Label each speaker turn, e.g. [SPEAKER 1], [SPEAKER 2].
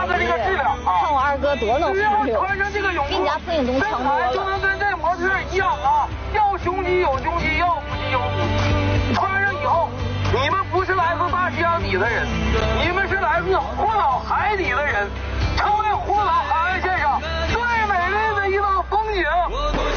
[SPEAKER 1] 他的这个质量啊。
[SPEAKER 2] 看我二哥多能忽悠，
[SPEAKER 1] 穿上这个泳裤，
[SPEAKER 2] 比你家孙景东强多了。
[SPEAKER 1] 就能跟这模特一样啊，要胸肌有胸肌，要腹肌有腹肌。穿上以后，你们不是来自大西洋底的人，你们是来自火岛海底的人，成为火岛海岸线上最美丽的一道风景。